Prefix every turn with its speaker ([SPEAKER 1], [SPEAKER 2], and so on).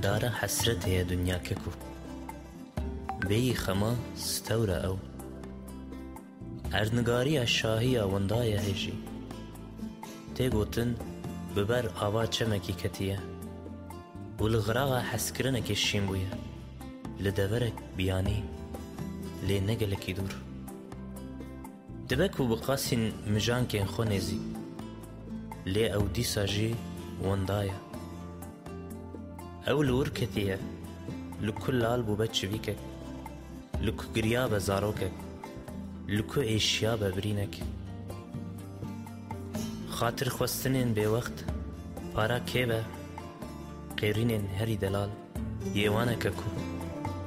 [SPEAKER 1] داره حسرت هي دنیا ککو بی خما ستوره او ارنگاری شاهی وندای هجی تی گوتن ببر آوا چمکی کتیه والغراغ حسکرنك الشيمبوية لدبرك بياني لي نقلك يدور دبكو بقاسين مجان كين خونيزي لي او دي ساجي وندايا او لور كثية لكل قلبو بتش بيكك لكو قريابة زاروكك لكو ايشيابة برينك خاطر خوستنين بي وقت پارا كيبه قيرينين هري دلال يوانا ككو